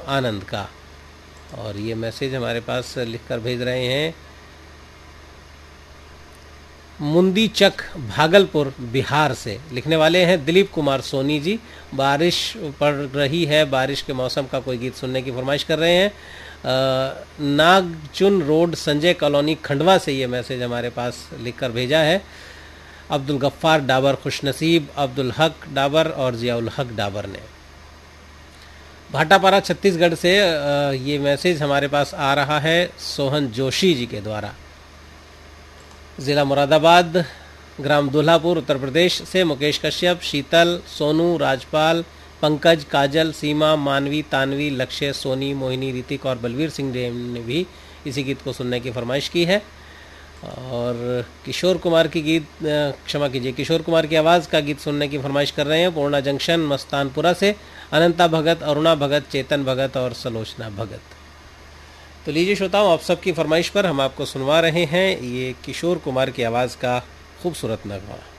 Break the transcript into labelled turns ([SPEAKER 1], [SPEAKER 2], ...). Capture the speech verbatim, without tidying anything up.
[SPEAKER 1] आनंद का। और ये मैसेज हमारे पास लिखकर भेज रहे हैं मुंदीचक भागलपुर बिहार से। लिखने वाले हैं दिलीप कुमार सोनी जी। बारिश पड़ रही है, बारिश के मौसम का कोई गीत सुनने की फरमाइश कर रहे हैं। अ, नागचुन रोड संजय कॉलोनी खंडवा से ये मैसेज हमारे पास लिखकर भेजा है अब्दुल गफ्फार डाबर खुशनसीब, अब्दुल हक डाबर और जियाउल हक डाबर ने। भाटापारा छत्तीसगढ़ से ये मैसेज हमारे पास आ रहा है सोहन जोशी जी के द्वारा। ज़िला मुरादाबाद, ग्राम दुल्हापुर, उत्तर प्रदेश से मुकेश कश्यप, शीतल, सोनू, राजपाल, पंकज, काजल, सीमा, मानवी, तानवी, लक्ष्य, सोनी, मोहिनी, ऋतिक और बलवीर सिंह ने भी इसी गीत को सुनने की फरमाइश की है। और किशोर कुमार की गीत क्षमा कीजिए किशोर कुमार की आवाज़ का गीत सुनने की फरमाइश कर रहे हैं पूर्णा जंक्शन मस्तानपुरा से अनंता भगत, अरुणा भगत, चेतन भगत और सलोचना भगत। तो लीजिए श्रोताओं, आप सबकी फरमाइश पर हम आपको सुनवा रहे हैं ये किशोर कुमार की आवाज़ का खूबसूरत नगमा।